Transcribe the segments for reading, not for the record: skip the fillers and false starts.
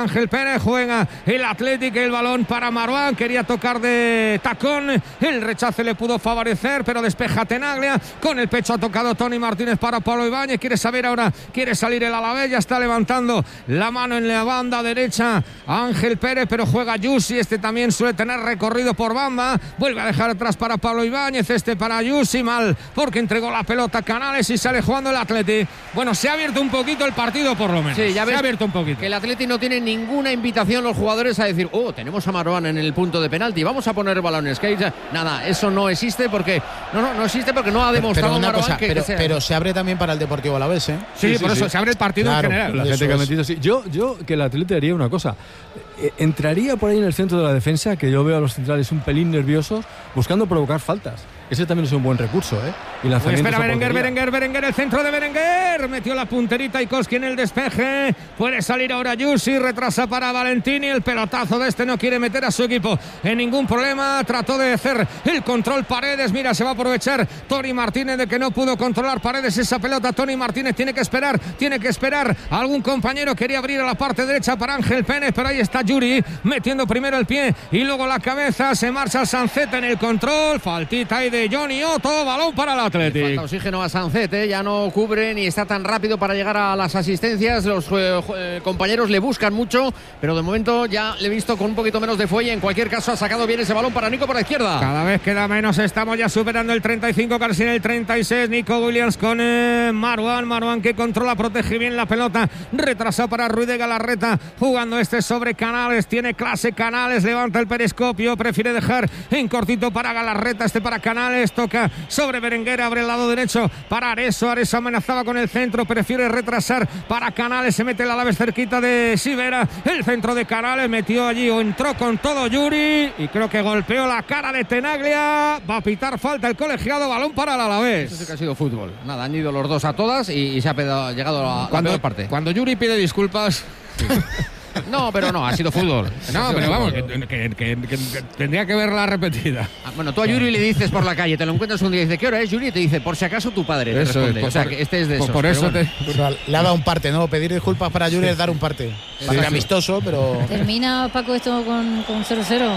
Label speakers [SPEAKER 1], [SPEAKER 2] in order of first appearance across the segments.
[SPEAKER 1] Ángel Pérez, juega el Athletic, el balón para Marwan, quería tocar de tacón, el rechace le pudo favorecer, pero despeja Tenaglia, con el pecho ha tocado Tony Martínez para Pablo Ibáñez, quiere saber ahora, quiere salir el Alavés, ya está levantando la mano en la banda derecha Ángel Pérez, pero juega Yusi, este también suele tener recorrido por banda, vuelve a dejar atrás para Pablo Ibáñez, este para Yusi, mal, porque entregó la pelota a Canales y sale jugando el Athletic. Bueno, se ha abierto un poquito el partido por lo menos.
[SPEAKER 2] Sí, ya ves,
[SPEAKER 1] se ha abierto un poquito.
[SPEAKER 2] Que el Athletic no tiene ninguna invitación los jugadores a decir, tenemos a Marwan en el punto de penalti, vamos a poner balones. Nada, eso no existe porque no existe porque no ha demostrado Marwan
[SPEAKER 3] pero se abre también para el Deportivo Alavés, ¿eh?
[SPEAKER 1] Sí, por eso se abre el partido en general.
[SPEAKER 4] La gente que ha metido, sí. Yo que el Athletic haría una cosa. Entraría por ahí en el centro de la defensa, que yo veo a los centrales un pelín nerviosos, buscando provocar faltas. Ese también es un buen recurso, ¿eh? Y lanzamientos.
[SPEAKER 1] Espera Berenguer, el centro de Berenguer, metió la punterita Ikoski en el despeje, puede salir ahora Yusi, retrasa para Valentini, el pelotazo de este no quiere meter a su equipo en ningún problema, trató de hacer el control Paredes, mira, se va a aprovechar Tony Martínez de que no pudo controlar Paredes esa pelota, Tony Martínez tiene que esperar, algún compañero quería abrir a la parte derecha para Ángel Pérez, pero ahí está Yuri, metiendo primero el pie y luego la cabeza, se marcha Sancet en el control, faltita ahí de Johnny Otto, balón para el Athletic.
[SPEAKER 2] Falta oxígeno a Sancet, ya no cubre ni está tan rápido para llegar a las asistencias, los compañeros le buscan mucho, pero de momento ya le he visto con un poquito menos de fuelle, en cualquier caso ha sacado bien ese balón para Nico por la izquierda.
[SPEAKER 1] Cada vez queda menos, estamos ya superando el 35, casi en el 36, Nico Williams con Marwan que controla, protege bien la pelota, retrasa para Ruiz de Galarreta, jugando este sobre Canales, tiene clase Canales, levanta el periscopio, prefiere dejar en cortito para Galarreta, este para Canales, toca sobre Berenguer, abre el lado derecho para Areso amenazaba con el centro, prefiere retrasar para Canales, se mete el Alavés cerquita de Sivera, el centro de Canales, metió allí o entró con todo Yuri y creo que golpeó la cara de Tenaglia, va a pitar falta el colegiado, balón para el Alavés.
[SPEAKER 2] Eso sí que ha sido fútbol, nada, han ido los dos a todas y se ha llegado a la peor parte.
[SPEAKER 1] Cuando Yuri pide disculpas...
[SPEAKER 2] No, pero no, ha sido fútbol.
[SPEAKER 1] No, pero vamos, que tendría que verla repetida.
[SPEAKER 2] Bueno, tú a Yuri le dices por la calle, te lo encuentras un día y dice, ¿qué hora es, Yuri? Y te dice, por si acaso tu padre. Te responde. O sea, que este es de esos.
[SPEAKER 1] Por eso
[SPEAKER 2] bueno.
[SPEAKER 3] Le ha dado un parte, ¿no? Pedir disculpas para Yuri es dar un parte. Parte amistoso, pero...
[SPEAKER 5] ¿Termina, Paco, esto con 0-0?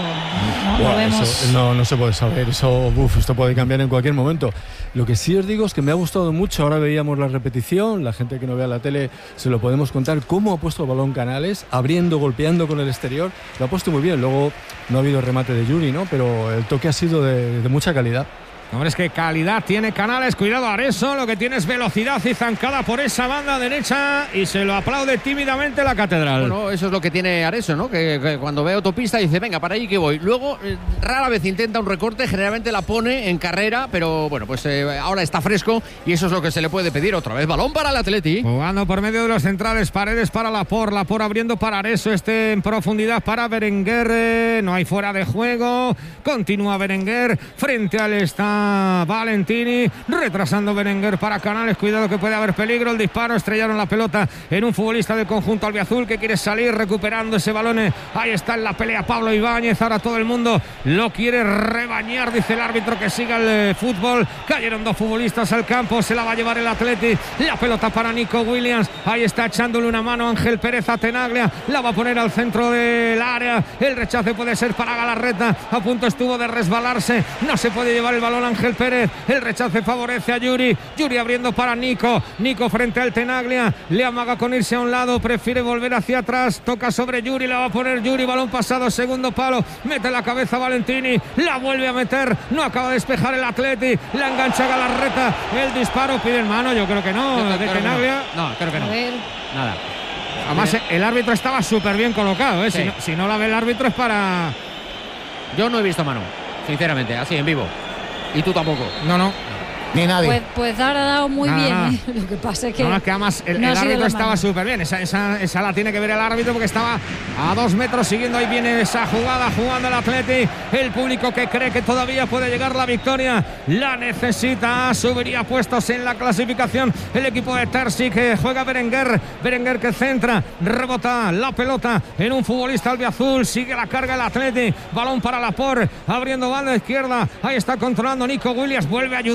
[SPEAKER 4] No vemos. No se puede saber. Esto puede cambiar en cualquier momento. Lo que sí os digo es que me ha gustado mucho. Ahora veíamos la repetición. La gente que no vea la tele se lo podemos contar cómo ha puesto el balón Canales, golpeando con el exterior. Lo ha puesto muy bien. Luego no ha habido remate de Yuri, ¿no? Pero el toque ha sido de mucha calidad.
[SPEAKER 1] Hombre, es que calidad tiene Canales, cuidado Areso, lo que tiene es velocidad y zancada por esa banda derecha y se lo aplaude tímidamente la Catedral.
[SPEAKER 2] Bueno, eso es lo que tiene Areso, ¿no? Que cuando ve autopista dice, venga, para ahí que voy. Luego, rara vez intenta un recorte, generalmente la pone en carrera, pero bueno, pues ahora está fresco y eso es lo que se le puede pedir otra vez. Balón para el Athletic.
[SPEAKER 1] Jugando por medio de los centrales, Paredes para Laporte abriendo para Areso, en profundidad para Berenguer, no hay fuera de juego, continúa Berenguer, frente al está Valentini, retrasando Berenguer para Canales, cuidado que puede haber peligro, el disparo, estrellaron la pelota en un futbolista del conjunto albiazul que quiere salir recuperando ese balón, ahí está en la pelea Pablo Ibáñez, ahora todo el mundo lo quiere rebañar, dice el árbitro que siga el fútbol, cayeron dos futbolistas al campo, se la va a llevar el Athletic, la pelota para Nico Williams, ahí está echándole una mano Ángel Pérez a Tenaglia, la va a poner al centro del área, el rechace puede ser para Galarreta, a punto estuvo de resbalarse, no se puede llevar el balón Ángel Pérez, el rechace favorece a Yuri abriendo para Nico frente al Tenaglia, le amaga con irse a un lado, prefiere volver hacia atrás, toca sobre Yuri, la va a poner Yuri, balón pasado, segundo palo, mete la cabeza Valentini, la vuelve a meter, no acaba de despejar el Athletic, la engancha Galarreta, el disparo, pide en mano, yo creo que no, de Tenaglia.
[SPEAKER 2] No, creo que no. Nada.
[SPEAKER 1] Además, el árbitro estaba súper bien colocado, ¿eh?
[SPEAKER 2] Sí.
[SPEAKER 1] Si no la ve el árbitro es para...
[SPEAKER 2] Yo no he visto mano, sinceramente, así en vivo. Y tú tampoco.
[SPEAKER 1] No.
[SPEAKER 3] Ni nadie.
[SPEAKER 5] Pues dar ha dado muy bien. Lo que pasa es que...
[SPEAKER 1] No, es que además el árbitro estaba súper bien. Esa la tiene que ver el árbitro porque estaba a 2 metros siguiendo. Ahí viene esa jugada, jugando el Athletic. El público que cree que todavía puede llegar la victoria. La necesita. Subiría puestos en la clasificación el equipo de Terzi, que juega Berenguer. Berenguer que centra, rebota la pelota en un futbolista albiazul. Sigue la carga el Athletic. Balón para Laporte, abriendo banda izquierda. Ahí está controlando Nico Williams. Vuelve a ayudarle a Ángel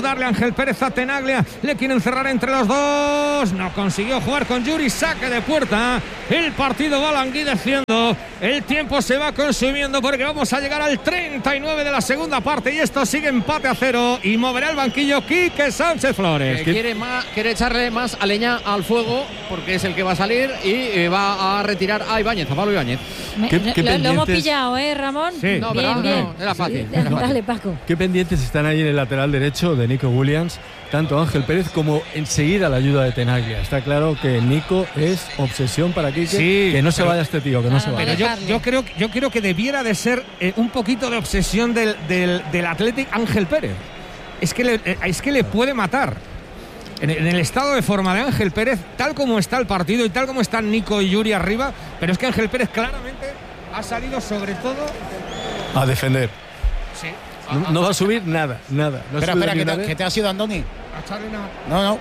[SPEAKER 1] Ángel Pérez a Tenaglia, le quieren cerrar entre los dos, no consiguió jugar con Yuri, saque de puerta, el partido va languideciendo, el tiempo se va consumiendo porque vamos a llegar al 39 de la segunda parte y esto sigue empate a 0 y moverá el banquillo Quique Sánchez Flores.
[SPEAKER 2] Quiere echarle más a leña al fuego porque es el que va a salir y va a retirar a Ibáñez, a Pablo Ibáñez.
[SPEAKER 5] Lo hemos pillado, Ramón.
[SPEAKER 1] Sí.
[SPEAKER 2] No,
[SPEAKER 5] bien, bien.
[SPEAKER 2] No, era fácil.
[SPEAKER 5] Dale, Paco.
[SPEAKER 4] ¿Qué pendientes están ahí en el lateral derecho de Nico Williams? Tanto Ángel Pérez como enseguida la ayuda de Tenaglia. Está claro que Nico es obsesión para Quique.
[SPEAKER 1] Sí,
[SPEAKER 4] que no se vaya este tío, que no se vaya.
[SPEAKER 1] Pero yo creo que debiera de ser un poquito de obsesión del Athletic Ángel Pérez. Es que le puede matar. En el estado de forma de Ángel Pérez, tal como está el partido y tal como están Nico y Yuri arriba, pero es que Ángel Pérez claramente ha salido sobre todo
[SPEAKER 4] a defender.
[SPEAKER 1] Sí.
[SPEAKER 4] No va a subir nada. No
[SPEAKER 3] espera, que te ha sido Andoni. No.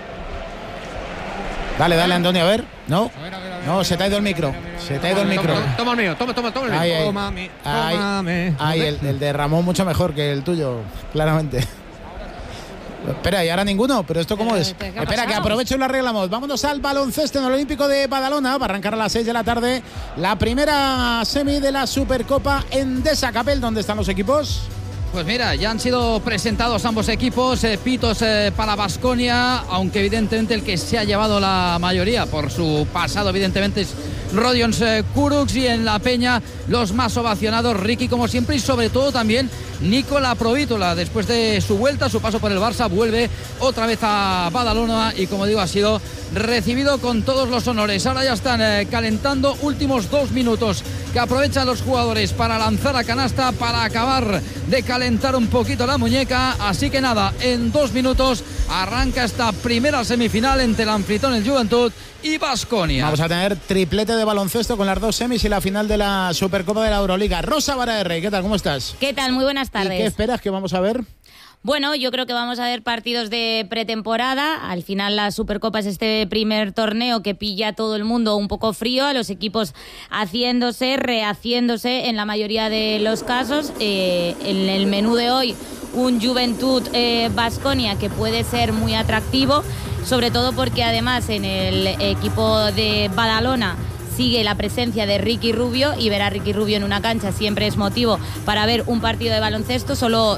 [SPEAKER 3] Dale, Andoni, a ver. No. No, se te ha ido el micro.
[SPEAKER 2] Toma el mío, toma el mío.
[SPEAKER 3] Ay, el de Ramón mucho mejor que el tuyo, claramente. Espera, ¿y ahora ninguno? ¿Pero esto cómo es? Espera, que aprovecho y lo arreglamos. Vámonos al baloncesto en el Olímpico de Badalona para arrancar a las 6 de la tarde la primera semi de la Supercopa Endesa. Capel, ¿dónde están los equipos?
[SPEAKER 6] Pues mira, ya han sido presentados ambos equipos, pitos para Baskonia, aunque evidentemente el que se ha llevado la mayoría por su pasado evidentemente es Rodions Kurucs, y en la Peña los más ovacionados, Ricky como siempre, y sobre todo también Nikola Provítola. Después de su vuelta, su paso por el Barça, vuelve otra vez a Badalona y como digo ha sido recibido con todos los honores. Ahora ya están calentando, últimos 2 minutos que aprovechan los jugadores para lanzar a canasta, para acabar de calentar un poquito la muñeca. Así que nada, en 2 minutos arranca esta primera semifinal entre el anfitrión, el Juventud, y Baskonia.
[SPEAKER 3] Vamos a tener triplete de baloncesto con las 2 semis y la final de la Supercopa de la Euroliga. Rosa Vara de Rey, ¿qué tal? ¿Cómo estás?
[SPEAKER 7] ¿Qué tal? Muy buenas tardes.
[SPEAKER 3] ¿Y qué esperas que vamos a ver?
[SPEAKER 7] Bueno, yo creo que vamos a ver partidos de pretemporada. Al final la Supercopa es este primer torneo que pilla a todo el mundo un poco frío, a los equipos haciéndose, rehaciéndose en la mayoría de los casos. En el menú de hoy, un Juventud Baskonia que puede ser muy atractivo, sobre todo porque además en el equipo de Badalona sigue la presencia de Ricky Rubio, y ver a Ricky Rubio en una cancha siempre es motivo para ver un partido de baloncesto,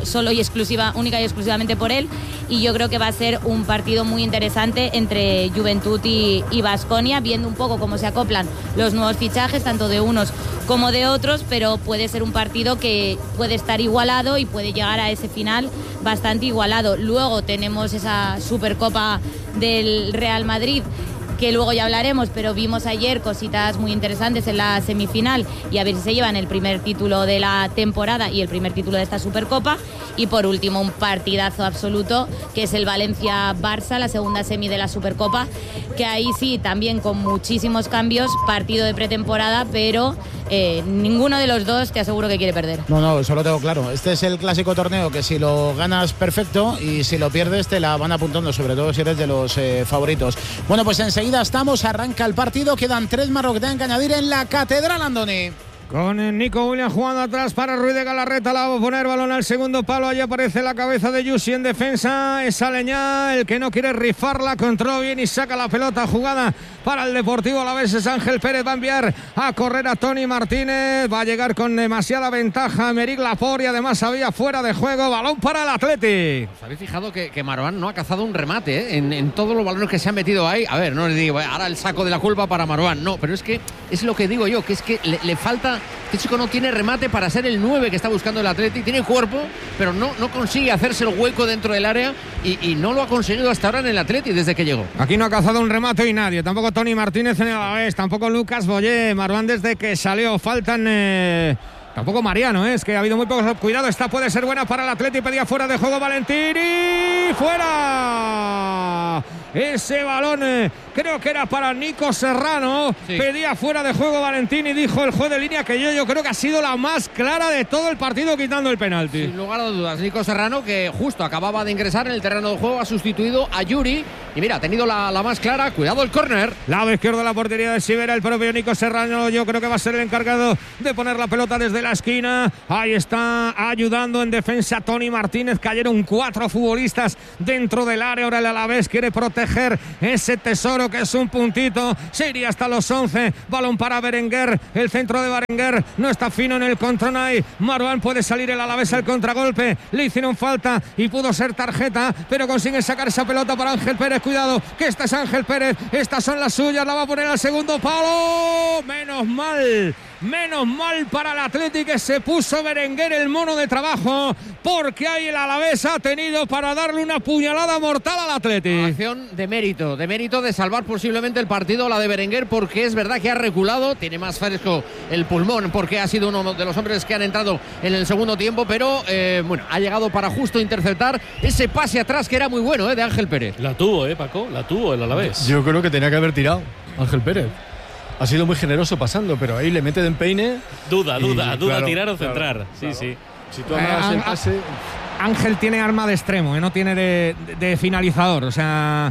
[SPEAKER 7] única y exclusivamente por él, y yo creo que va a ser un partido muy interesante entre Juventud y Baskonia, viendo un poco cómo se acoplan los nuevos fichajes, tanto de unos como de otros, pero puede ser un partido que puede estar igualado y puede llegar a ese final bastante igualado. Luego tenemos esa Supercopa del Real Madrid, que luego ya hablaremos, pero vimos ayer cositas muy interesantes en la semifinal, y a ver si se llevan el primer título de la temporada y el primer título de esta Supercopa. Y por último, un partidazo absoluto que es el Valencia-Barça, la segunda semi de la Supercopa, que ahí sí, también con muchísimos cambios, partido de pretemporada, pero ninguno de los dos te aseguro que quiere perder.
[SPEAKER 3] No, eso lo tengo claro. Este es el clásico torneo que si lo ganas perfecto y si lo pierdes te la van apuntando, sobre todo si eres de los favoritos. Bueno, pues enseguida arranca el partido, quedan 3 más lo que tengan que añadir en la Catedral, Andoni.
[SPEAKER 1] Con Nico Williams jugando atrás para Ruiz de Galarreta, la va a poner balón al segundo palo, allí aparece la cabeza de Yusi en defensa, es Aleñá el que no quiere rifarla, controla bien y saca la pelota, jugada para el Deportivo Alavés, es Ángel Pérez, va a enviar a correr a Tony Martínez, va a llegar con demasiada ventaja Meric Laporte y además había fuera de juego, balón para el Athletic.
[SPEAKER 2] ¿Os habéis fijado que Marwan no ha cazado un remate en todos los balones que se han metido ahí? A ver, no le digo, ahora el saco de la culpa para Marwan, no, pero es que es lo que digo yo, que es que le falta. Este chico no tiene remate para ser el 9 que está buscando el Athletic, tiene cuerpo, pero no consigue hacerse el hueco dentro del área y no lo ha conseguido hasta ahora en el Athletic desde que llegó.
[SPEAKER 1] Aquí no ha cazado un remate y nadie, tampoco Tony Martínez en el Alavés, tampoco Lucas Boyé, Marwan desde que salió, faltan... Tampoco Mariano, es que ha habido muy pocos. Cuidado, esta puede ser buena para el Athletic. Pedía fuera de juego Valentín y fuera. Ese balón creo que era para Nico Serrano. Sí. Pedía fuera de juego Valentín y dijo el juez de línea que yo creo que ha sido la más clara de todo el partido, quitando el penalti.
[SPEAKER 2] Sin lugar a dudas, Nico Serrano, que justo acababa de ingresar en el terreno de juego, ha sustituido a Yuri, y mira, ha tenido la más clara. Cuidado el córner.
[SPEAKER 1] Lado izquierdo de la portería de Sivera, el propio Nico Serrano, yo creo que va a ser el encargado de poner la pelota desde la esquina. Ahí está ayudando en defensa Tony Martínez. Cayeron 4 futbolistas dentro del área. Ahora el Alavés quiere proteger ese tesoro que es un puntito. Se iría hasta los 11. Balón para Berenguer. El centro de Berenguer no está fino en el control. Marouane, puede salir el Alavés al contragolpe. Le hicieron falta y pudo ser tarjeta, pero consiguen sacar esa pelota para Ángel Pérez. Cuidado, que esta es Ángel Pérez. Estas son las suyas. La va a poner al segundo palo. Menos mal para el Athletic, que se puso Berenguer el mono de trabajo, porque ahí el Alavés ha tenido para darle una puñalada mortal al Athletic.
[SPEAKER 2] Acción de mérito de salvar posiblemente el partido, la de Berenguer, porque es verdad que ha reculado, tiene más fresco el pulmón, porque ha sido uno de los hombres que han entrado en el segundo tiempo, pero bueno, ha llegado para justo interceptar ese pase atrás que era muy bueno de Ángel Pérez.
[SPEAKER 8] La tuvo, Paco, la tuvo el Alavés.
[SPEAKER 4] Yo creo que tenía que haber tirado Ángel Pérez. Ha sido muy generoso pasando, pero ahí le mete de empeine.
[SPEAKER 8] Duda,
[SPEAKER 4] claro,
[SPEAKER 8] tirar o centrar.
[SPEAKER 4] Claro.
[SPEAKER 8] Sí.
[SPEAKER 4] Si tú amas el pase.
[SPEAKER 1] Ángel tiene arma de extremo, no tiene de finalizador. O sea,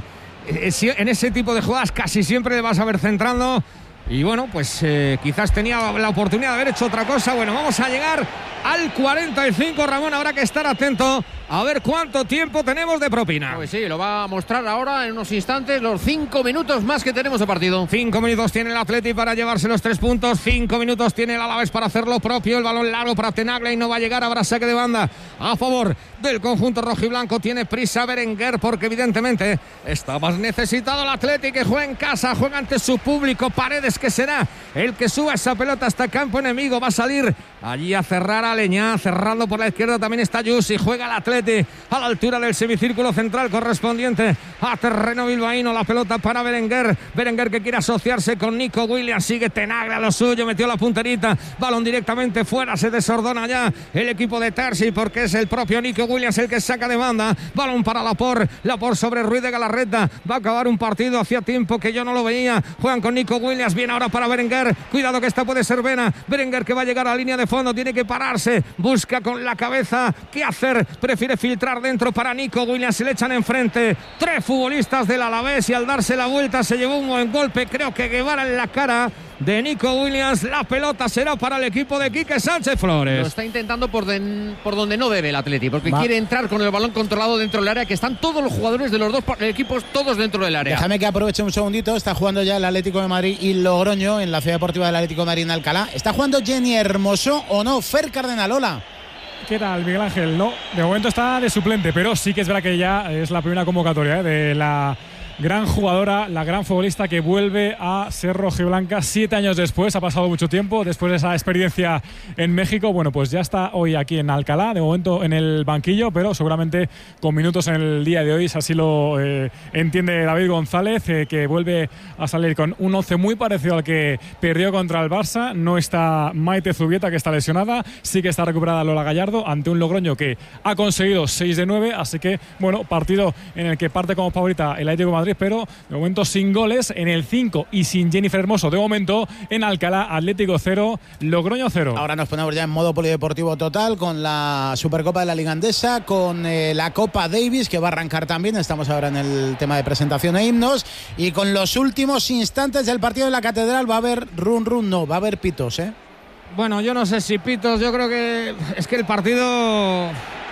[SPEAKER 1] en ese tipo de jugadas casi siempre le vas a ver centrando. Y bueno, pues quizás tenía la oportunidad de haber hecho otra cosa. Bueno, vamos a llegar al 45, Ramón. Habrá que estar atento a ver cuánto tiempo tenemos de propina.
[SPEAKER 2] Pues sí, lo va a mostrar ahora en unos instantes, los 5 minutos más que tenemos de partido.
[SPEAKER 1] 5 minutos tiene el Atleti para llevarse los 3 puntos. 5 minutos tiene el Alavés para hacer lo propio. El balón largo para Tenaglia y no va a llegar. Habrá saque de banda a favor del conjunto rojiblanco. Tiene prisa Berenguer porque evidentemente está más necesitado el Atleti, que juega en casa, juega ante su público. Paredes, que será el que suba esa pelota hasta campo enemigo. Va a salir allí a cerrar a Leñá. Cerrando por la izquierda también está Yusi. Juega el Atleti a la altura del semicírculo central correspondiente a terreno bilbaíno. La pelota para Berenguer que quiere asociarse con Nico Williams. Sigue Tenaglia lo suyo, metió la punterita, balón directamente fuera. Se desordona ya el equipo de Terzi, porque es el propio Nico Williams el que saca de banda. Balón para Laporte sobre Ruiz de Galarreta. Va a acabar un partido, hacía tiempo que yo no lo veía. Juegan con Nico Williams, bien ahora para Berenguer. Cuidado que esta puede ser Vena. Berenguer, que va a llegar a la línea de fondo, tiene que pararse, busca con la cabeza qué hacer, prefiere filtrar dentro para Nico Williams. Se le echan enfrente 3 futbolistas del Alavés y al darse la vuelta se llevó un buen golpe, creo que Guevara, en la cara de Nico Williams. La pelota será para el equipo de Quique Sánchez Flores.
[SPEAKER 2] Lo está intentando por donde no debe el Atleti, porque quiere entrar con el balón controlado dentro del área, que están todos los jugadores de los dos equipos todos dentro del área.
[SPEAKER 3] Déjame que aproveche un segundito. Está jugando ya el Atlético de Madrid y Logroño en la Ciudad Deportiva del Atlético de Madrid en Alcalá. ¿Está jugando Jenny Hermoso o no? Fer Cardenalola.
[SPEAKER 9] ¿Qué tal, Miguel Ángel? No, de momento está de suplente, pero sí que es verdad que ya es la primera convocatoria de la gran jugadora, la gran futbolista que vuelve a ser rojiblanca 7 años después. Ha pasado mucho tiempo después de esa experiencia en México. Bueno, pues ya está hoy aquí en Alcalá, de momento en el banquillo, pero seguramente con minutos en el día de hoy, así lo entiende David González, que vuelve a salir con un 11 muy parecido al que perdió contra el Barça. No está Maite Zubieta, que está lesionada, sí que está recuperada Lola Gallardo ante un Logroño que ha conseguido 6 de 9, así que bueno, partido en el que parte como favorita el Atlético de Madrid, pero de momento sin goles en el 5 y sin Jennifer Hermoso. De momento en Alcalá, Atlético 0, Logroño 0.
[SPEAKER 3] Ahora nos ponemos ya en modo polideportivo total con la Supercopa de la Liga Andesa, con la Copa Davis, que va a arrancar también. Estamos ahora en el tema de presentación e himnos, y con los últimos instantes del partido de la Catedral. Va a haber no, va a haber pitos, ¿eh?
[SPEAKER 1] Bueno, yo no sé si pitos, yo creo que es que el partido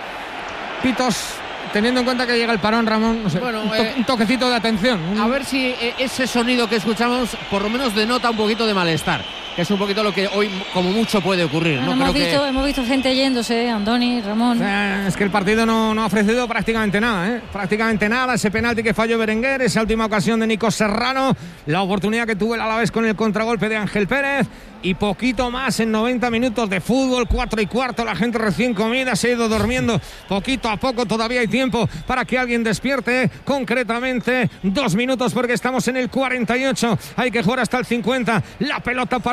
[SPEAKER 1] pitos, teniendo en cuenta que llega el parón, Ramón, no sé,
[SPEAKER 2] bueno,
[SPEAKER 1] un toquecito de atención.
[SPEAKER 2] A ver si ese sonido que escuchamos por lo menos denota un poquito de malestar, que es un poquito lo que hoy como mucho puede ocurrir.
[SPEAKER 5] Bueno, hemos visto gente yéndose, Andoni, Ramón.
[SPEAKER 1] Es que el partido no ha ofrecido prácticamente nada, prácticamente nada. Ese penalti que falló Berenguer, esa última ocasión de Nico Serrano, la oportunidad que tuvo el Alavés con el contragolpe de Ángel Pérez, y poquito más en 90 minutos de fútbol. 4:15, la gente recién comida se ha ido durmiendo poquito a poco. Todavía hay tiempo para que alguien despierte, concretamente 2 minutos, porque estamos en el 48, hay que jugar hasta el 50. La pelota para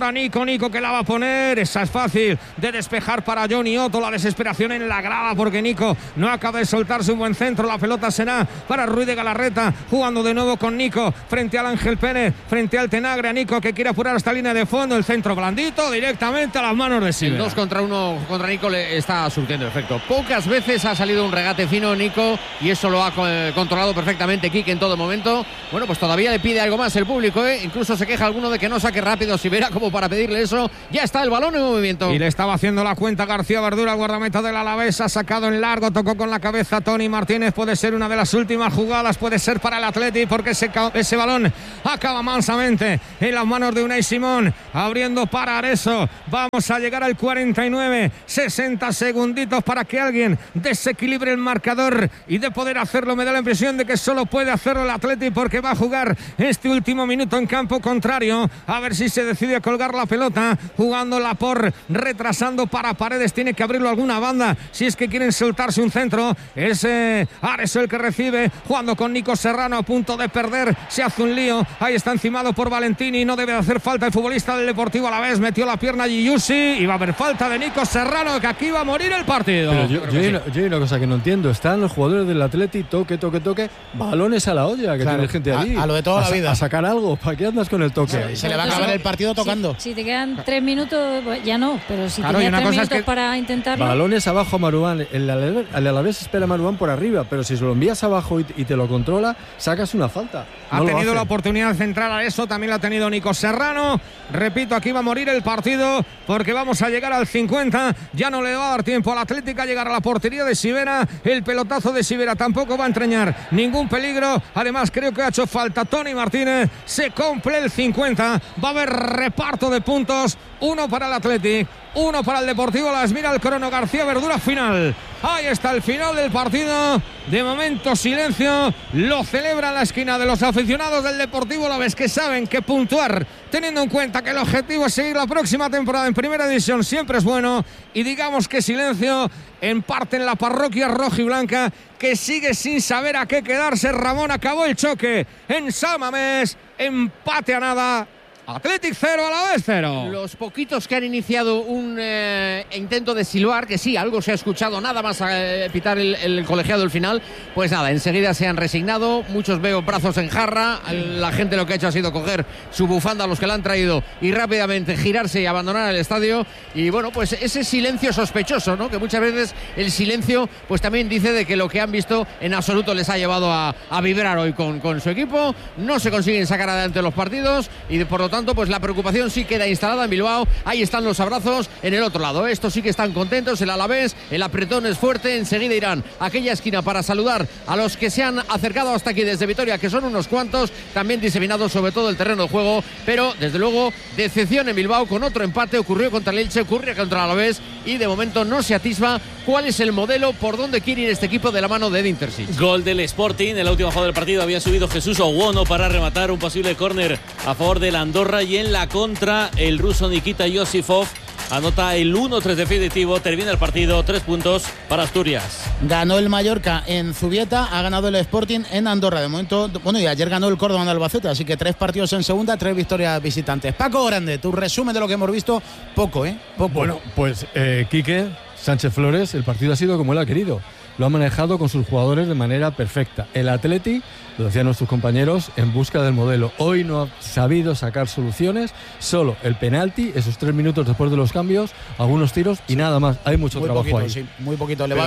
[SPEAKER 1] para Nico que la va a poner. Esa es fácil de despejar para Johnny Otto. La desesperación en la grada porque Nico no acaba de soltarse un buen centro. La pelota será para Ruiz de Galarreta, jugando de nuevo con Nico frente al Ángel Pérez, frente al Tenagre. Nico que quiere apurar esta línea de fondo. El centro blandito directamente a las manos de Sivera.
[SPEAKER 2] El 2 contra 1 contra Nico le está surtiendo efecto. Pocas veces ha salido un regate fino Nico y eso lo ha controlado perfectamente Quique en todo momento. Bueno, pues todavía le pide algo más el público, ¿eh? Incluso se queja alguno de que no saque rápido Sivera como para pedirle eso. Ya está el balón en movimiento.
[SPEAKER 1] Y le estaba haciendo la cuenta García Verdura, el guardameta del Alavés. Ha sacado en largo, tocó con la cabeza Tony Martínez. Puede ser una de las últimas jugadas, puede ser para el Atleti, porque ese balón acaba mansamente en las manos de Unai Simón, abriendo para Areso. Vamos a llegar al 49, 60 segunditos para que alguien desequilibre el marcador, y de poder hacerlo me da la impresión de que solo puede hacerlo el Atleti, porque va a jugar este último minuto en campo contrario. A ver si se decide a colgar la pelota, jugándola por retrasando para Paredes. Tiene que abrirlo alguna banda si es que quieren soltarse un centro. Es Areso el que recibe, jugando con Nico Serrano, a punto de perder. Se hace un lío, ahí está encimado por Valentini. No debe de hacer falta el futbolista del Deportivo Alavés. Metió la pierna Giusi y va a haber falta de Nico Serrano, que aquí va a morir el partido.
[SPEAKER 4] Pero yo hay una cosa que no entiendo. Están los jugadores del Atleti, toque, balones a la olla, que tiene gente allí.
[SPEAKER 3] A lo de toda la vida.
[SPEAKER 4] A sacar algo. ¿Para qué andas con el toque?
[SPEAKER 3] Se le va a acabar el partido tocando.
[SPEAKER 5] Si te quedan 3 minutos, ya no, pero si tenías 3 minutos para intentarlo.
[SPEAKER 4] Balones abajo a Maruán. El Alavés espera a Maruán por arriba, pero si se lo envías abajo y te lo controla, sacas una falta.
[SPEAKER 1] Ha tenido la oportunidad de centrar a eso, también la ha tenido Nico Serrano. Repito, aquí va a morir el partido, porque vamos a llegar al 50. Ya no le va a dar tiempo al Atlético a llegar a la portería de Sivera. El pelotazo de Sivera tampoco va a entrañar ningún peligro. Además, creo que ha hecho falta Tony Martínez. Se cumple el 50. Va a haber reparto de puntos. 1 para el Atlético, 1 para el Deportivo Alavés. Mira el crono García Verdura final. Ahí está el final del partido. De momento silencio. Lo celebra en la esquina de los aficionados del Deportivo Alavés, que saben que puntuar, teniendo en cuenta que el objetivo es seguir la próxima temporada en Primera División, siempre es bueno. Y digamos que silencio en parte en la parroquia rojiblanca, que sigue sin saber a qué quedarse. Ramón, acabó el choque en San Mamés. Empate a nada. Athletic 0, Alavés 0.
[SPEAKER 2] Los poquitos que han iniciado un intento de silbar, que sí, algo se ha escuchado, nada más pitar el colegiado el final, pues nada, enseguida se han resignado. Muchos veo brazos en jarra. La gente lo que ha hecho ha sido coger su bufanda a los que la han traído y rápidamente girarse y abandonar el estadio. Y bueno, pues ese silencio sospechoso, ¿no? Que muchas veces el silencio pues también dice de que lo que han visto en absoluto les ha llevado a vibrar hoy con su equipo. No se consiguen sacar adelante los partidos y por lo tanto pues la preocupación sí queda instalada en Bilbao. Ahí están los abrazos en el otro lado. Estos sí que están contentos. El Alavés, el apretón es fuerte. Enseguida irán a aquella esquina para saludar a los que se han acercado hasta aquí desde Vitoria, que son unos cuantos, también diseminados sobre todo el terreno de juego. Pero desde luego decepción en Bilbao con otro empate. Ocurrió contra el Elche, ocurrió contra el Alavés y de momento no se atisba cuál es el modelo, por dónde quiere ir este equipo de la mano de Edin Terzic.
[SPEAKER 8] Gol del Sporting. En la última jugada del partido había subido Jesús Owono para rematar un posible córner a favor del Andorra, y en la contra el ruso Nikita Yosifov anota el 1-3 definitivo. Termina el partido, 3 puntos para Asturias.
[SPEAKER 3] Ganó el Mallorca en Zubieta, ha ganado el Sporting en Andorra. De momento, bueno, y ayer ganó el Córdoba en Albacete, así que 3 partidos en segunda, 3 victorias visitantes. Paco Grande, tu resumen de lo que hemos visto, poco, ¿eh? Poco.
[SPEAKER 4] Bueno, pues Quique Sánchez Flores, el partido ha sido como él ha querido. Lo ha manejado con sus jugadores de manera perfecta. El Atleti, lo decían nuestros compañeros, en busca del modelo. Hoy no ha sabido sacar soluciones, solo el penalti, esos 3 minutos después de los cambios, algunos tiros y nada más. Hay mucho trabajo
[SPEAKER 3] poquito,
[SPEAKER 4] ahí.
[SPEAKER 3] Sí, muy poquito. Le va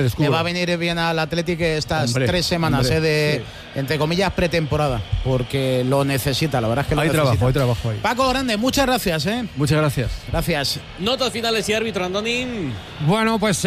[SPEAKER 3] a venir bien al Atleti estas 3 semanas de, entre comillas, pretemporada, porque lo necesita, la verdad es que lo necesita.
[SPEAKER 4] Hay trabajo ahí.
[SPEAKER 3] Paco Grande, muchas gracias.
[SPEAKER 4] Muchas gracias.
[SPEAKER 3] Gracias.
[SPEAKER 8] Notas finales y árbitro, Andoni.
[SPEAKER 1] Bueno, pues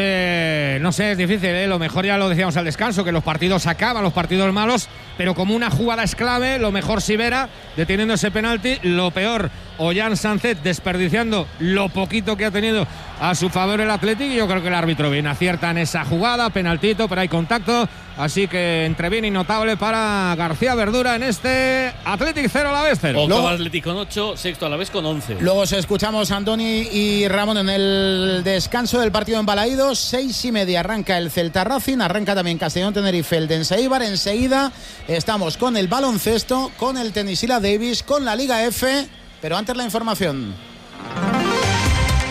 [SPEAKER 1] no sé, es difícil, Lo mejor ya lo decíamos al descanso, que los partidos acaban, los partidos malos, pero como una jugada es clave, lo mejor Sivera deteniendo ese penalti, lo peor Ollán Sánchez desperdiciando lo poquito que ha tenido a su favor el Atlético. Y yo creo que el árbitro bien acierta en esa jugada, penaltito, pero hay contacto, así que entre bien y notable para García Verdura en este Atlético 0, Alavés 0.
[SPEAKER 8] Octavo Atlético con 8, sexto Alavés con 11.
[SPEAKER 3] Luego os escuchamos a Andoni y Ramón en el descanso del partido en Balaídos. 6:30 arranca el Celta Racing, arranca también Castellón Tenerife, el Dense Eibar. Enseguida estamos con el baloncesto, con el tenis y la Davis, con la Liga F, pero antes la información.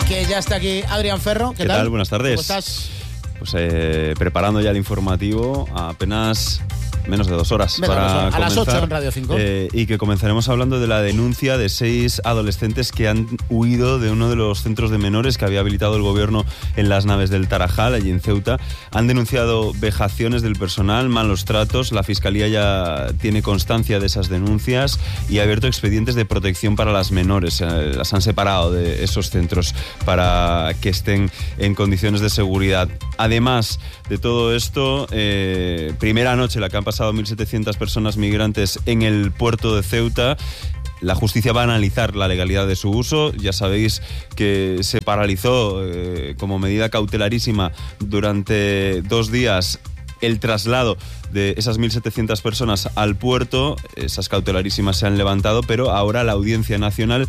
[SPEAKER 3] que ya está aquí Adrián Ferro. ¿Qué tal?
[SPEAKER 10] Buenas tardes.
[SPEAKER 3] ¿Cómo estás?
[SPEAKER 10] Pues preparando ya el informativo a apenas menos de 2 horas para
[SPEAKER 3] a las 8 en Radio 5.
[SPEAKER 10] Y que comenzaremos hablando de la denuncia de 6 adolescentes que han huido de uno de los centros de menores que había habilitado el gobierno en las naves del Tarajal, allí en Ceuta. Han denunciado vejaciones del personal, malos tratos. La Fiscalía ya tiene constancia de esas denuncias y ha abierto expedientes de protección para las menores. Las han separado de esos centros para que estén en condiciones de seguridad. Además de todo esto, primera noche la que han pasado 1.700 personas migrantes en el puerto de Ceuta. La justicia va a analizar la legalidad de su uso. Ya sabéis que se paralizó como medida cautelarísima durante 2 días el traslado de esas 1.700 personas al puerto. Esas cautelarísimas se han levantado, pero ahora la Audiencia Nacional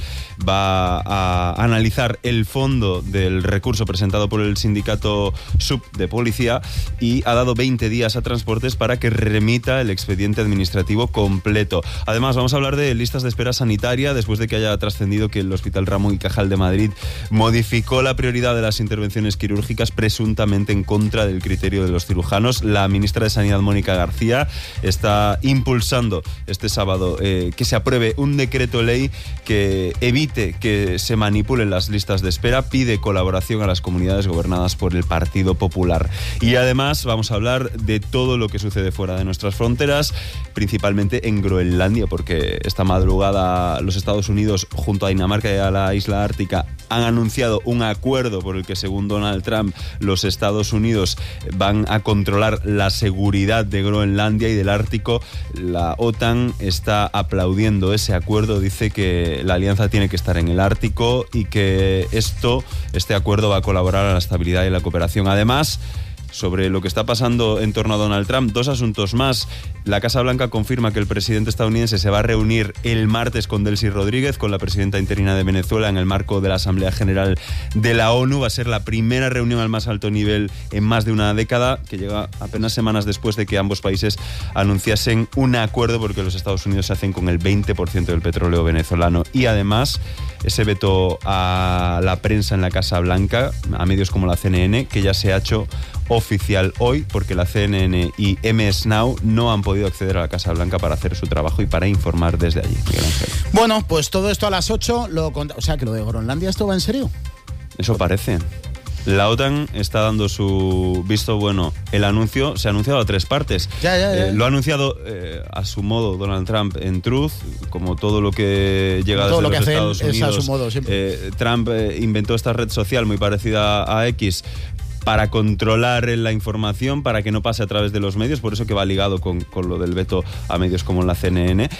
[SPEAKER 10] va a analizar el fondo del recurso presentado por el sindicato SUB de policía y ha dado 20 días a Transportes para que remita el expediente administrativo completo. Además, vamos a hablar de listas de espera sanitaria después de que haya trascendido que el Hospital Ramón y Cajal de Madrid modificó la prioridad de las intervenciones quirúrgicas presuntamente en contra del criterio de los cirujanos. La ministra de Sanidad, Mónica García, está impulsando este sábado que se apruebe un decreto ley que evite que se manipulen las listas de espera. Pide colaboración a las comunidades gobernadas por el Partido Popular. Y además vamos a hablar de todo lo que sucede fuera de nuestras fronteras, principalmente en Groenlandia, porque esta madrugada los Estados Unidos, junto a Dinamarca y a la isla Ártica, han anunciado un acuerdo por el que, según Donald Trump, los Estados Unidos van a controlar la seguridad de Groenlandia y del Ártico. La OTAN está aplaudiendo ese acuerdo, dice que la alianza tiene que estar en el Ártico y que este acuerdo va a colaborar a la estabilidad y la cooperación. Además, sobre lo que está pasando en torno a Donald Trump, 2 asuntos más. La Casa Blanca confirma que el presidente estadounidense se va a reunir el martes con Delcy Rodríguez, con la presidenta interina de Venezuela, en el marco de la Asamblea General de la ONU. Va a ser la primera reunión al más alto nivel en más de una década, que llega apenas semanas después de que ambos países anunciasen un acuerdo porque los Estados Unidos se hacen con el 20% del petróleo venezolano. Y además, ese veto a la prensa en la Casa Blanca, a medios como la CNN, que ya se ha hecho oficial hoy, porque la CNN y MS Now no han podido acceder a la Casa Blanca para hacer su trabajo y para informar desde allí. Miguel Ángel.
[SPEAKER 3] Bueno, pues todo esto a las 8, o sea que lo de Groenlandia, ¿esto va en serio?
[SPEAKER 10] Eso parece. La OTAN está dando su visto bueno. El anuncio se ha anunciado a 3 partes. Lo ha anunciado a su modo Donald Trump en Truth, como todo lo que llega desde los Estados Unidos.
[SPEAKER 3] Es a su modo, siempre.
[SPEAKER 10] Trump inventó esta red social muy parecida a X para controlar la información, para que no pase a través de los medios, por eso que va ligado con lo del veto a medios como la CNN.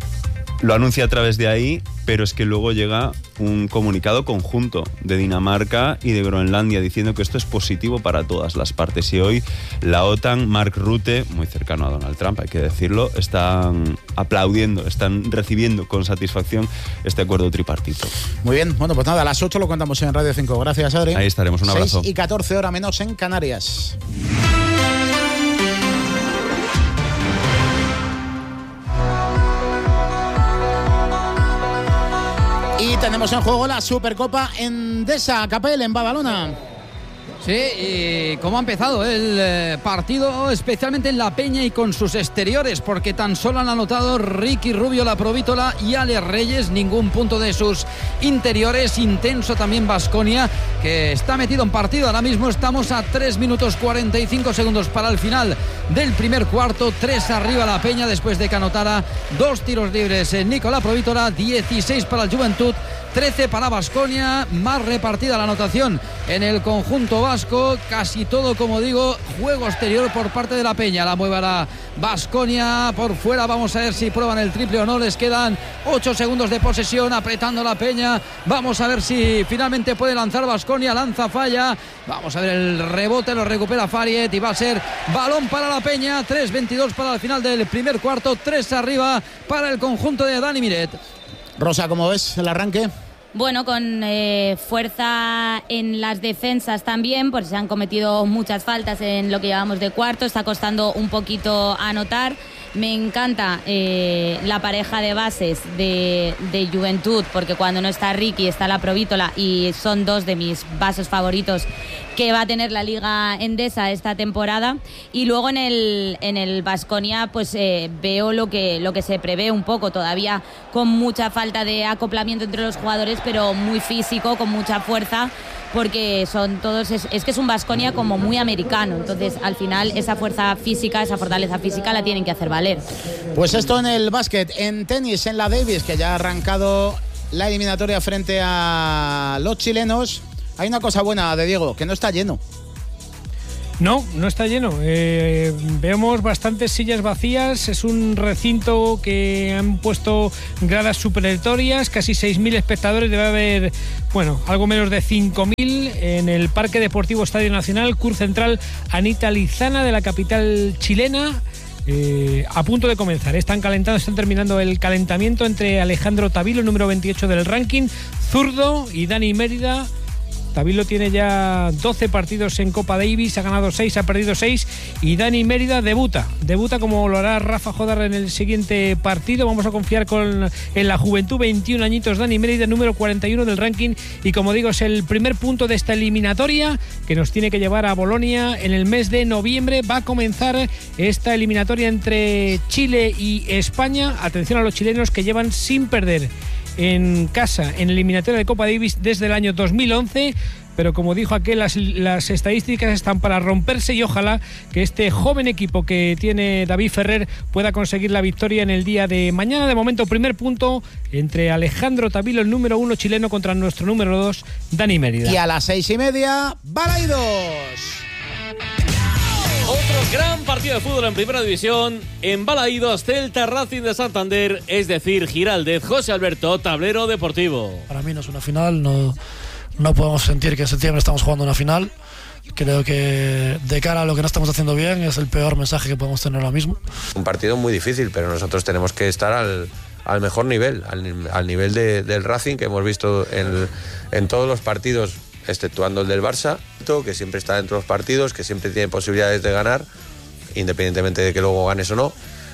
[SPEAKER 10] Lo anuncia a través de ahí, pero es que luego llega un comunicado conjunto de Dinamarca y de Groenlandia diciendo que esto es positivo para todas las partes. Y hoy la OTAN, Mark Rutte, muy cercano a Donald Trump, hay que decirlo, están aplaudiendo, están recibiendo con satisfacción este acuerdo tripartito.
[SPEAKER 3] Muy bien, bueno, pues nada, a las 8 lo contamos en Radio 5. Gracias, Adri.
[SPEAKER 10] Ahí estaremos, un abrazo.
[SPEAKER 3] 6:14 hora menos en Canarias. Y tenemos en juego la Supercopa Endesa Capel en Badalona.
[SPEAKER 6] Sí, y cómo ha empezado el partido, especialmente en La Peña y con sus exteriores, porque tan solo han anotado Ricky Rubio, La Provítola y Ale Reyes, ningún punto de sus interiores. Intenso también Baskonia, que está metido en partido. Ahora mismo estamos a 3 minutos 45 segundos para el final del primer cuarto. 3 arriba La Peña después de que anotara 2 tiros libres Nico La Provítola, 16 para el Juventud, 13 para Baskonia. Más repartida la anotación en el conjunto vasco, casi todo, como digo, juego exterior por parte de La Peña. La mueve la Baskonia por fuera, vamos a ver si prueban el triple o no. Les quedan 8 segundos de posesión, apretando La Peña, vamos a ver si finalmente puede lanzar Baskonia. Lanza, falla, vamos a ver el rebote, lo recupera Fariet y va a ser balón para La Peña. 3:22 para el final del primer cuarto, 3 arriba para el conjunto de Dani Miret.
[SPEAKER 3] Rosa, ¿cómo ves el arranque?
[SPEAKER 7] Bueno, con fuerza en las defensas también, pues se han cometido muchas faltas en lo que llevamos de cuarto, está costando un poquito anotar. Me encanta la pareja de bases de Juventud, porque cuando no está Ricky está la Provítola y son dos de mis bases favoritos que va a tener la Liga Endesa esta temporada. Y luego en el Baskonia pues veo lo que se prevé un poco, todavía con mucha falta de acoplamiento entre los jugadores, pero muy físico, con mucha fuerza, porque son todos, es que es un Baskonia como muy americano, entonces al final esa fuerza física, esa fortaleza física la tienen que hacer valer.
[SPEAKER 3] Pues esto en el básquet. En tenis, en la Davis, que ya ha arrancado la eliminatoria frente a los chilenos, hay una cosa buena de Diego, que no está lleno.
[SPEAKER 11] No está lleno. Vemos bastantes sillas vacías. Es un recinto que han puesto gradas supletorias, casi 6.000 espectadores. Debe haber, algo menos de 5.000 en el Parque Deportivo Estadio Nacional, Cur Central Anita Lizana de la capital chilena. A punto de comenzar. Están terminando el calentamiento entre Alejandro Tavilo, número 28 del ranking, zurdo, y Dani Mérida. Tavilo tiene ya 12 partidos en Copa Davis, ha ganado 6, ha perdido 6, y Dani Mérida debuta como lo hará Rafa Jodar en el siguiente partido. Vamos a confiar en la juventud, 21 añitos Dani Mérida, número 41 del ranking, y como digo, es el primer punto de esta eliminatoria que nos tiene que llevar a Bolonia en el mes de noviembre. Va a comenzar esta eliminatoria entre Chile y España. Atención a los chilenos, que llevan sin perder en casa en eliminatoria de Copa Davis desde el año 2011, pero como dijo aquel, las estadísticas están para romperse, y ojalá que este joven equipo que tiene David Ferrer pueda conseguir la victoria en el día de mañana. De momento, primer punto entre Alejandro Tavilo, el número 1 chileno, contra nuestro número 2, Dani Mérida.
[SPEAKER 3] Y a las 6:30, Balaidos.
[SPEAKER 8] Otro gran partido de fútbol en Primera División. En Balaidos, Celta Racing de Santander, es decir, Giraldez, José Alberto, tablero deportivo.
[SPEAKER 12] Para mí no es una final, no podemos sentir que en septiembre estamos jugando una final. Creo que de cara a lo que no estamos haciendo bien es el peor mensaje que podemos tener ahora mismo.
[SPEAKER 13] Un partido muy difícil, pero nosotros tenemos que estar al mejor nivel, al nivel del Racing que hemos visto en todos los partidos, exceptuando el del Barça, que siempre está dentro de los partidos, que siempre tiene posibilidades de ganar, independientemente de que luego ganes o no,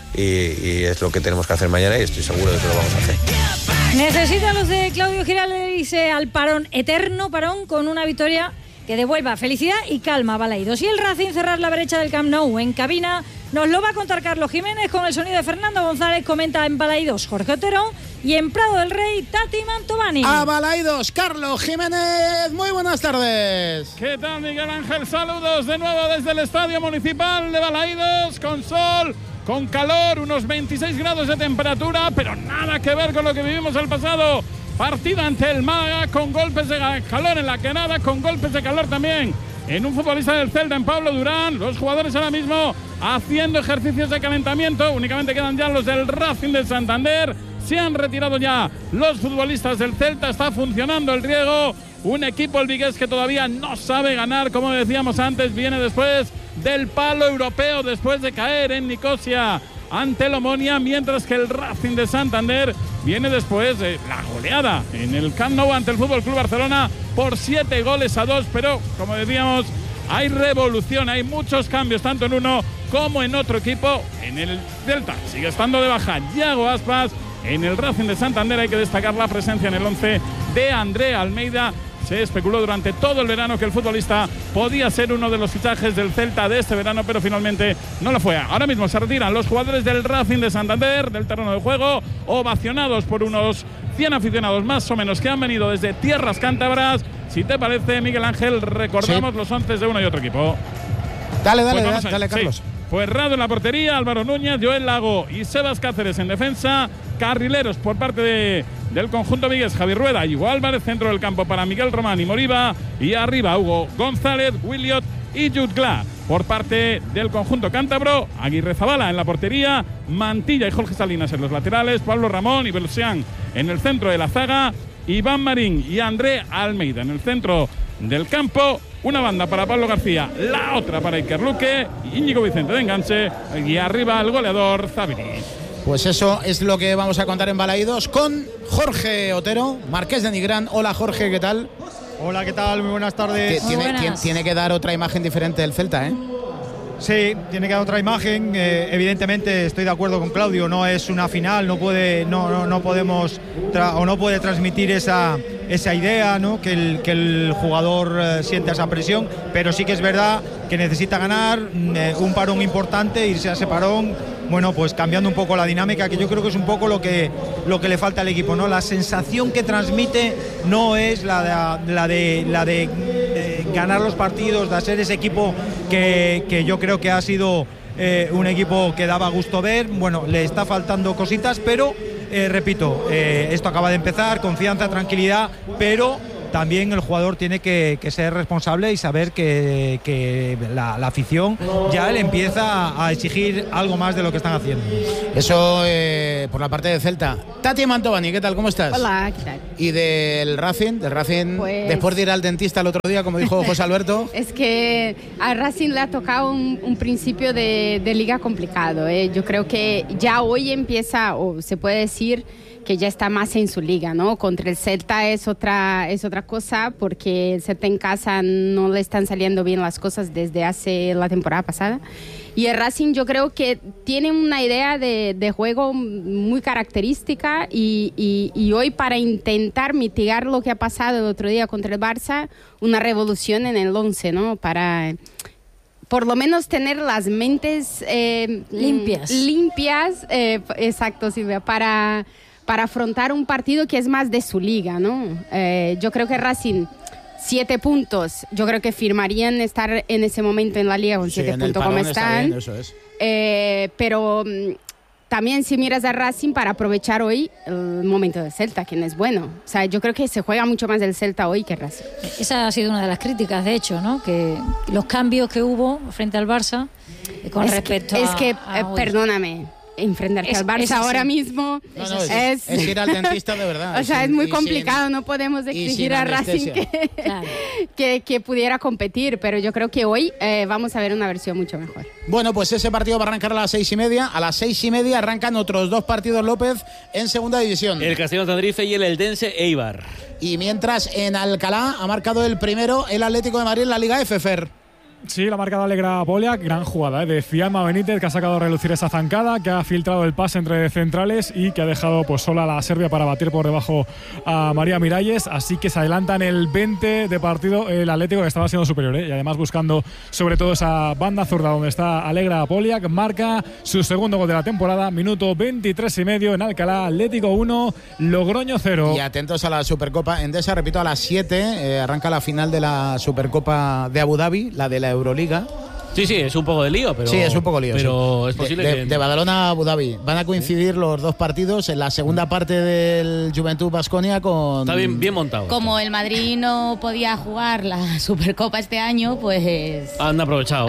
[SPEAKER 13] y es lo que tenemos que hacer mañana, y estoy seguro de que lo vamos a hacer.
[SPEAKER 5] Necesitan los de Claudio Giraldez irse al parón, eterno parón, con una victoria que devuelva felicidad y calma a Balaidos. Y el Racing cerrar la brecha del Camp Nou. En cabina nos lo va a contar Carlos Jiménez, con el sonido de Fernando González. Comenta en Balaidos Jorge Otero, y en Prado del Rey Tati Mantovani.
[SPEAKER 3] A Balaidos, Carlos Jiménez, muy buenas tardes.
[SPEAKER 14] ¿Qué tal, Miguel Ángel? Saludos de nuevo desde el Estadio Municipal de Balaidos, con sol, con calor, unos 26 grados de temperatura, pero nada que ver con lo que vivimos el pasado partido ante el Málaga, con golpes de calor en la Quenada, con golpes de calor también en un futbolista del Celta, en Pablo Durán. Los jugadores ahora mismo haciendo ejercicios de calentamiento. Únicamente quedan ya los del Racing de Santander. Se han retirado ya los futbolistas del Celta. Está funcionando el riego. Un equipo, el vigués, que todavía no sabe ganar, como decíamos antes. Viene después del palo europeo, después de caer en Nicosia ante el Omonia, mientras que el Racing de Santander viene después de la goleada en el Camp Nou ante el FC Barcelona por 7-2. Pero, como decíamos, hay revolución, hay muchos cambios, tanto en uno como en otro equipo. En el Celta sigue estando de baja Yago Aspas. En el Racing de Santander hay que destacar la presencia en el 11 de André Almeida. Se especuló durante todo el verano que el futbolista podía ser uno de los fichajes del Celta de este verano, pero finalmente no lo fue. Ahora mismo se retiran los jugadores del Racing de Santander del terreno de juego, ovacionados por unos 100 aficionados más o menos que han venido desde tierras cántabras. Si te parece, Miguel Ángel, recordamos los 11 de uno y otro equipo.
[SPEAKER 3] Dale, Carlos.
[SPEAKER 14] Sí. Pues Rado en la portería, Álvaro Núñez, Joel Lago y Sebas Cáceres en defensa. Carrileros por parte del conjunto vigués, Javier Rueda y Hugo Álvarez. Centro del campo para Miguel Román y Moriba. Y arriba Hugo González, Williot y Jutgla. Por parte del conjunto cántabro, Aguirre Zabala en la portería, Mantilla y Jorge Salinas en los laterales, Pablo Ramón y Belsián en el centro de la zaga, Iván Marín y André Almeida en el centro del campo. Una banda para Pablo García, la otra para Iker Luque, Íñigo Vicente de enganche, y arriba el goleador Zabiri.
[SPEAKER 3] Pues eso es lo que vamos a contar en Balaidos con Jorge Otero, Marqués de Nigrán. Hola Jorge, ¿qué tal?
[SPEAKER 15] Hola, ¿qué tal? Muy buenas tardes.
[SPEAKER 3] Tiene que dar otra imagen diferente del Celta, ¿eh?
[SPEAKER 15] Sí, tiene que dar otra imagen. Evidentemente estoy de acuerdo con Claudio, no es una final, no puede transmitir esa idea, ¿no? que el jugador sienta esa presión, pero sí que es verdad que necesita ganar un parón importante, irse a ese parón, bueno, pues cambiando un poco la dinámica, que yo creo que es un poco lo que le falta al equipo, ¿no? La sensación que transmite no es la de ganar los partidos, de ser ese equipo que yo creo que ha sido un equipo que daba gusto ver. Bueno, le está faltando cositas, pero repito, esto acaba de empezar, confianza, tranquilidad, pero también el jugador tiene que ser responsable y saber que la afición ya le empieza a exigir algo más de lo que están haciendo.
[SPEAKER 3] Eso por la parte de Celta. Tati Mantovani, ¿qué tal? ¿Cómo estás?
[SPEAKER 16] Hola, ¿qué tal?
[SPEAKER 3] ¿Y del Racing? Pues... después de ir al dentista el otro día, como dijo José Alberto.
[SPEAKER 16] Es que al Racing le ha tocado un principio de liga complicado. Yo creo que ya hoy empieza, o se puede decir, que ya está más en su liga, ¿no? Contra el Celta es otra cosa, porque el Celta en casa no le están saliendo bien las cosas desde hace la temporada pasada. Y el Racing yo creo que tiene una idea de juego muy característica y hoy, para intentar mitigar lo que ha pasado el otro día contra el Barça, una revolución en el 11, ¿no? Para por lo menos tener las mentes limpias, exacto, Silvia, para afrontar un partido que es más de su liga, ¿no? Yo creo que Racing, 7 puntos, yo creo que firmarían estar en ese momento en la liga con 7 puntos como están. Bien, eso es. Pero también si miras a Racing, para aprovechar hoy el momento del Celta, quien es bueno. O sea, yo creo que se juega mucho más del Celta hoy que Racing.
[SPEAKER 5] Esa ha sido una de las críticas, de hecho, ¿no? Que los cambios que hubo frente al Barça con respecto a
[SPEAKER 16] perdóname, enfrentarte al Barça ahora mismo es
[SPEAKER 3] ir al dentista de verdad.
[SPEAKER 16] O sea, es muy complicado, no podemos exigir a Racing que pudiera competir, pero yo creo que hoy vamos a ver una versión mucho mejor.
[SPEAKER 3] Bueno, pues ese partido va a arrancar a las 6:30. A las 6:30 arrancan otros 2 partidos, López, en segunda división.
[SPEAKER 8] El Castellón Tenerife y el Eldense Eibar.
[SPEAKER 3] Y mientras en Alcalá ha marcado el primero el Atlético de Madrid en la Liga F, Fer.
[SPEAKER 9] Sí, la ha marcado Alegra Poliak, gran jugada de Fiamma Benítez, que ha sacado a relucir esa zancada, que ha filtrado el pase entre centrales y que ha dejado pues sola a la Serbia para batir por debajo a María Miralles. Así que se adelanta en el 20 de partido el Atlético, que estaba siendo superior, y además buscando sobre todo esa banda zurda donde está Alegra Poliak. Marca su segundo gol de la temporada, minuto 23:30 en Alcalá. Atlético 1, Logroño 0.
[SPEAKER 3] Y atentos a la Supercopa Endesa, repito, a las 7 arranca la final de la Supercopa de Abu Dhabi, la de la Euroliga.
[SPEAKER 8] Sí, es un poco de lío, pero...
[SPEAKER 3] Sí, es un poco lío,
[SPEAKER 8] pero
[SPEAKER 3] sí.
[SPEAKER 8] Es posible que...
[SPEAKER 3] De Badalona a Abu Dhabi. Van a coincidir los 2 partidos en la segunda parte del Juventud Baskonia con...
[SPEAKER 8] Está bien montado.
[SPEAKER 7] Como el Madrid no podía jugar la Supercopa este año, pues...
[SPEAKER 8] Han aprovechado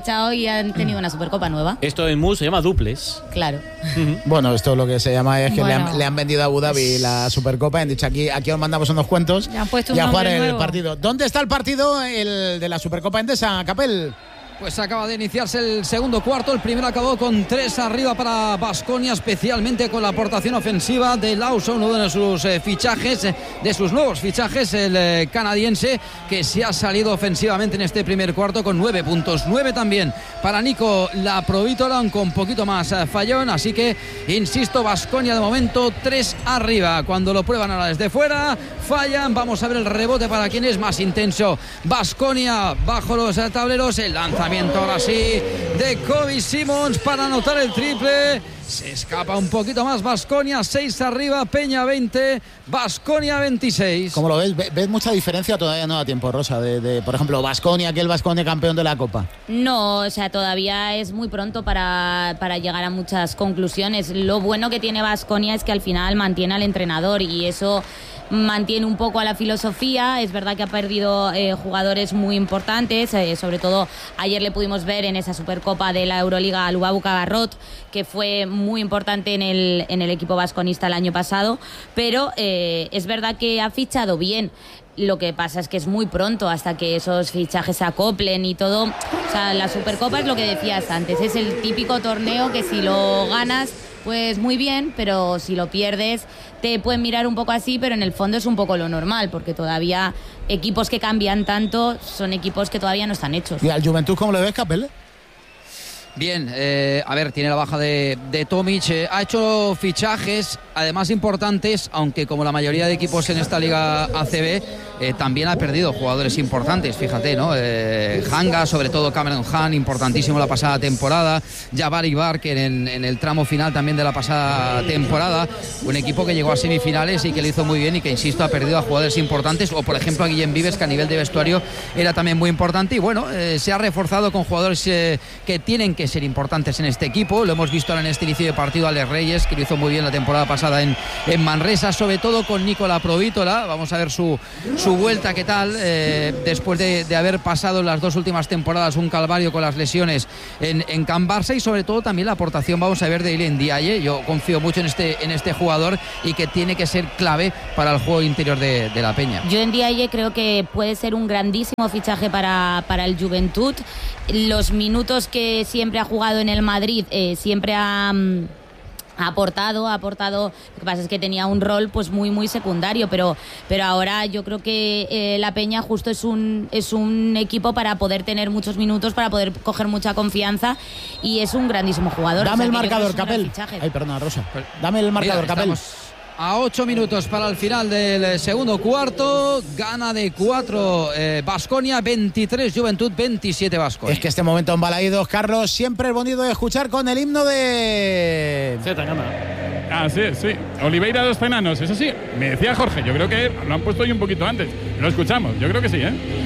[SPEAKER 7] y han tenido una Supercopa nueva.
[SPEAKER 8] Esto en MUS se llama duples.
[SPEAKER 7] Claro.
[SPEAKER 3] Bueno, esto lo que se llama es que le han vendido a Abu Dhabi la Supercopa. Han dicho aquí os mandamos unos cuentos y a jugar el partido. ¿Dónde está el partido el de la Supercopa Endesa, Capel?
[SPEAKER 6] Pues acaba de iniciarse el segundo cuarto. El primero acabó con 3 arriba para Baskonia, especialmente con la aportación ofensiva de Lawson, uno de sus fichajes, de sus nuevos fichajes, el canadiense, que se ha salido ofensivamente en este primer cuarto con 9 puntos. 9 también para Nico Laprovítola, aunque un poquito más fallón. Así que, insisto, Baskonia de momento 3 arriba. Cuando lo prueban ahora desde fuera, fallan. Vamos a ver el rebote para quien es más intenso. Baskonia bajo los tableros, el lanzamiento ahora sí de Kobe Simons para anotar el triple. Se escapa un poquito más Baskonia, 6 arriba, Peña 20, Baskonia 26.
[SPEAKER 3] ¿Cómo lo ves? ¿Ves mucha diferencia? Todavía no da tiempo, Rosa, de por ejemplo, Baskonia, aquel Baskonia campeón de la Copa.
[SPEAKER 7] No, o sea, todavía es muy pronto para llegar a muchas conclusiones. Lo bueno que tiene Baskonia es que al final mantiene al entrenador y eso mantiene un poco a la filosofía. Es verdad que ha perdido jugadores muy importantes, sobre todo ayer le pudimos ver en esa Supercopa de la Euroliga a Lubabu Cagarrot, que fue muy importante en el equipo vasconista el año pasado, pero es verdad que ha fichado bien. Lo que pasa es que es muy pronto hasta que esos fichajes se acoplen y todo. O sea, la Supercopa es lo que decías antes, es el típico torneo que si lo ganas, pues muy bien, pero si lo pierdes te pueden mirar un poco así, pero en el fondo es un poco lo normal, porque todavía equipos que cambian tanto son equipos que todavía no están hechos.
[SPEAKER 3] ¿Y al Juventud cómo le ves, Capel?
[SPEAKER 6] Bien, a ver, tiene la baja de Tomic, ha hecho fichajes además importantes, aunque como la mayoría de equipos en esta Liga ACB también ha perdido jugadores importantes, fíjate, ¿no? Hanga, sobre todo Cameron Hahn, importantísimo la pasada temporada, Jabari Barker en el tramo final también de la pasada temporada, un equipo que llegó a semifinales y que lo hizo muy bien y que, insisto, ha perdido a jugadores importantes, o por ejemplo a Guillem Vives, que a nivel de vestuario era también muy importante, y bueno, se ha reforzado con jugadores que tienen que ser importantes en este equipo. Lo hemos visto ahora en este inicio de partido, Alex Reyes, que lo hizo muy bien la temporada pasada en Manresa, sobre todo con Nicola Provítola. Vamos a ver su vuelta, qué tal, después de haber pasado en las 2 últimas temporadas un calvario con las lesiones en Can Barça, y sobre todo también la aportación, vamos a ver, de Ilian Ndiaye. Yo confío mucho en este jugador y que tiene que ser clave para el juego interior de la Peña.
[SPEAKER 7] Yo en Ndiaye creo que puede ser un grandísimo fichaje para el Juventud. Los minutos que siempre ha jugado en el Madrid, siempre ha aportado. Lo que pasa es que tenía un rol pues muy secundario, pero ahora yo creo que la Peña justo es un equipo para poder tener muchos minutos, para poder coger mucha confianza, y es un grandísimo jugador.
[SPEAKER 3] Dame el marcador, Capel. Ay, perdona, Rosa. Dame el marcador, Capel.
[SPEAKER 6] A 8 minutos para el final del segundo cuarto. Gana de 4 Baskonia, 23 Juventud, 27 Baskonia.
[SPEAKER 3] Es que este momento en Balaídos, Carlos, siempre es bonito de escuchar con el himno de...
[SPEAKER 14] Ah, sí. Oliveira dos Penanos, eso sí. Me decía Jorge, yo creo que lo han puesto hoy un poquito antes. Lo escuchamos, yo creo que sí, ¿eh?